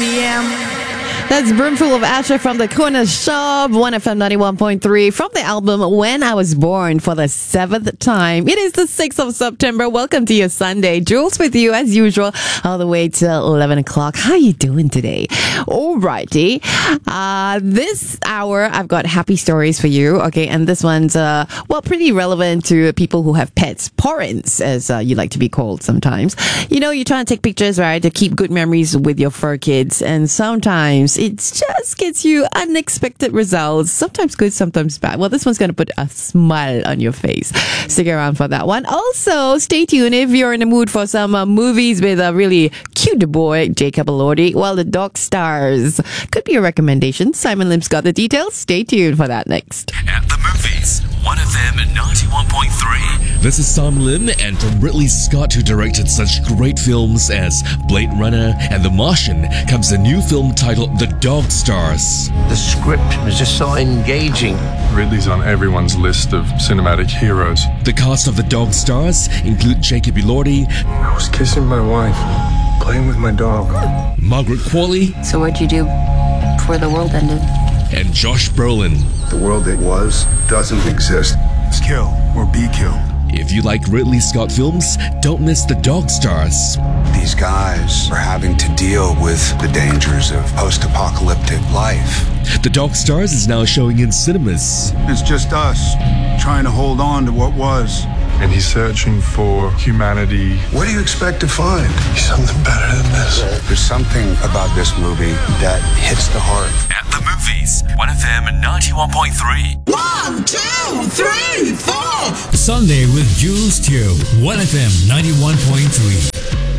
p.m. That's Brimful of Asher from the Corner Shop, 1FM 91.3, from the album When I Was Born for the 7th time. It is the 6th of September. Welcome to your Sunday. Jules with you as usual, all the way till 11 o'clock. How are you doing today? Alrighty. This hour, I've got happy stories for you. Okay, and this one's, pretty relevant to people who have pets. Parents, as you like to be called sometimes. You know, you're trying to take pictures, right, to keep good memories with your fur kids, and sometimes it just gets you unexpected results. Sometimes good, sometimes bad. Well, this one's going to put a smile on your face. Stick around for that one. Also, stay tuned if you're in the mood for some movies with a really cute boy, Jacob Elordi. Well, The Dog Stars could be a recommendation. Simon Lim's got the details. Stay tuned for that next. At the movies, 1FM 91.3. This is Simon Lim, and from Ridley Scott, who directed such great films as Blade Runner and The Martian, comes a new film titled The Dog Stars. The script was just so engaging. Ridley's on everyone's list of cinematic heroes. The cast of The Dog Stars include Jacob Elordi. I was kissing my wife, playing with my dog. Margaret Qualley. So what'd you do before the world ended? And Josh Brolin. The world that was doesn't exist. It's kill or be killed. If you like Ridley Scott films, don't miss The Dog Stars. These guys are having to deal with the dangers of post-apocalyptic life. The Dog Stars is now showing in cinemas. It's just us trying to hold on to what was. And he's searching for humanity. What do you expect to find? Something better than this. There's something about this movie that hits the heart. At the movies, 1FM 91.3. 1, 2, 3, 4. Sunday with Jules Teo, 1FM 91.3.